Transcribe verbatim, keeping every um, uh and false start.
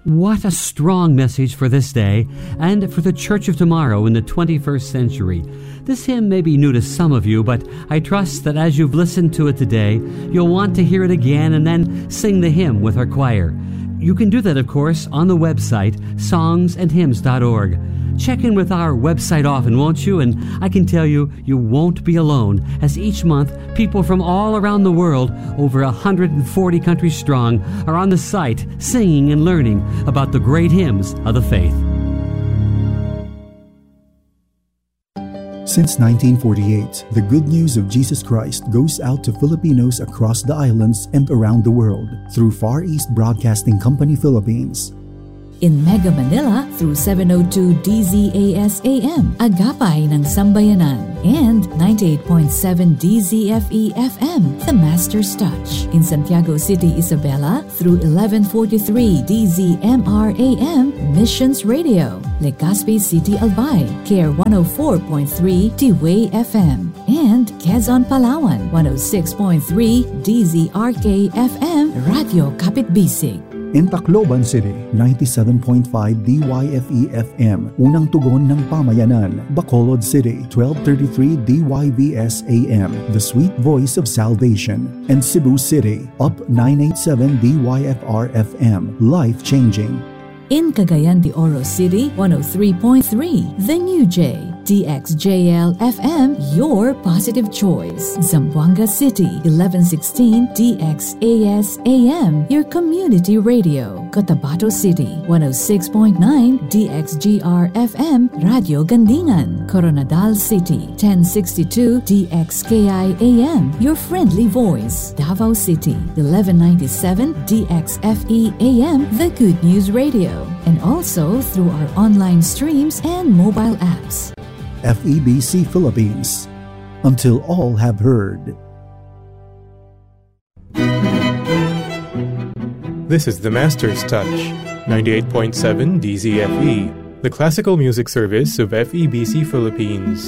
What a strong message for this day and for the Church of tomorrow in the twenty-first century. This hymn may be new to some of you, but I trust that as you've listened to it today, you'll want to hear it again and then sing the hymn with our choir. You can do that, of course, on the website, songs and hymns dot org. Check in with our website often, won't you? And I can tell you, you won't be alone, as each month, people from all around the world, over one hundred forty countries strong, are on the site singing and learning about the great hymns of the faith. Since nineteen forty-eight, the good news of Jesus Christ goes out to Filipinos across the islands and around the world through Far East Broadcasting Company Philippines. In Mega Manila through seven oh two D Z A S A M, Agapay ng Sambayanan, and ninety-eight point seven D Z F E F M, The Master's Touch. In Santiago City, Isabela through eleven forty-three D Z M R A M, Missions Radio. Legazpi City, Albay, Care one oh four point three T-Way F M. And Quezon, Palawan, one oh six point three D Z R K F M, Radio Kapitbisig. In Tacloban City, ninety-seven point five D Y F E F M, Unang Tugon ng Pamayanan. Bacolod City, twelve thirty-three D Y V S A M, The Sweet Voice of Salvation. And Cebu City, Up nine eighty-seven D Y F R F M, Life Changing. In Cagayan de Oro City, one oh three point three, The New J, D X J L F M, your positive choice. Zamboanga City, eleven sixteen D X A S A M, your community radio. Cotabato City, one oh six point nine D X G R F M, Radio Gandingan. Coronadal City, ten sixty-two D X K I A M, your friendly voice. Davao City, eleven ninety-seven D X F E A M, the Good News Radio. And also through our online streams and mobile apps. F E B C Philippines, until all have heard. This is The Master's Touch, ninety-eight point seven D Z F E, the classical music service of F E B C Philippines.